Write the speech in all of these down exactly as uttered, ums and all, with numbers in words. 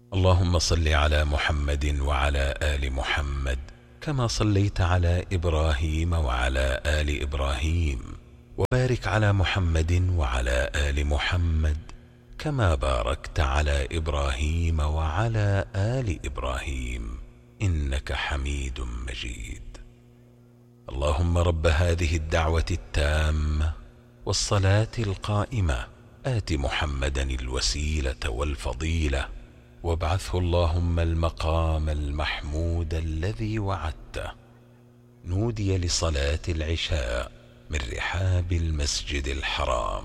اللهم صل على محمد وعلى آل محمد كما صليت على إبراهيم وعلى آل إبراهيم، وبارك على محمد وعلى آل محمد كما باركت على إبراهيم وعلى آل إبراهيم إنك حميد مجيد. اللهم رب هذه الدعوة التامة والصلاة القائمة آت محمدا الوسيلة والفضيلة وابعثه اللهم المقام المحمود الذي وعدته. نودي لصلاة العشاء من رحاب المسجد الحرام.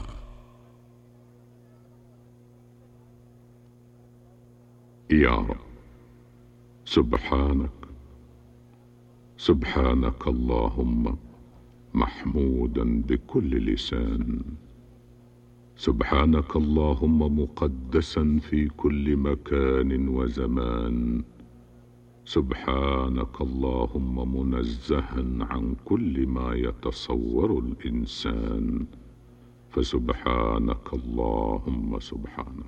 يا رب، سبحانك سبحانك اللهم محمودا بكل لسان، سبحانك اللهم مقدسا في كل مكان وزمان، سبحانك اللهم منزها عن كل ما يتصور الإنسان، فسبحانك اللهم سبحانك.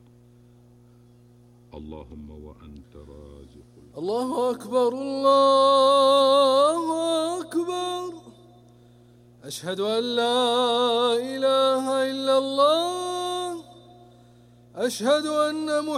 اللهم وأنت رازق. الله أكبر الله أكبر، أشهد أن لا إله إلا الله، أشهد أن محمدا